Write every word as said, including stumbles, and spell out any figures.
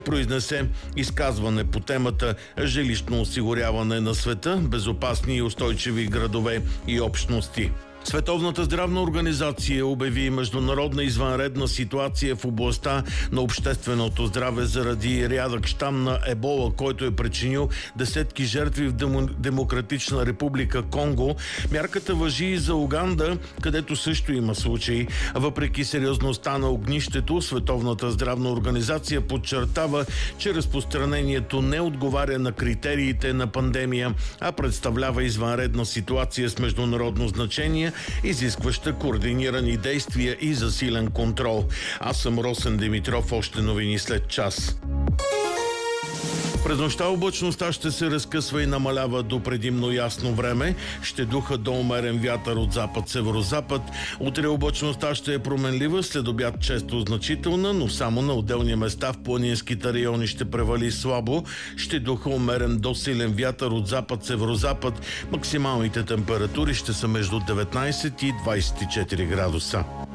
произнесе изказване по темата жилищно осигуряване на света, безопасни и устойчиви градове и общности. Световната здравна организация обяви международна извънредна ситуация в областта на общественото здраве заради рядък щам на ебола, който е причинил десетки жертви в Демократична република Конго. Мярката важи и за Уганда, където също има случаи. Въпреки сериозността на огнището, Световната здравна организация подчертава, че разпространението не отговаря на критериите на пандемия, а представлява извънредна ситуация с международно значение, изискваща координирани действия и засилен контрол. Аз съм Росен Димитров, още новини след час. През нощта облачността ще се разкъсва и намалява до предимно ясно време. Ще духа до умерен вятър от запад-северозапад. Утре облачността ще е променлива, след обяд често значителна, но само на отделни места в планинските райони ще превали слабо. Ще духа умерен до силен вятър от запад-северозапад. Максималните температури ще са между деветнайсет и двайсет и четири градуса.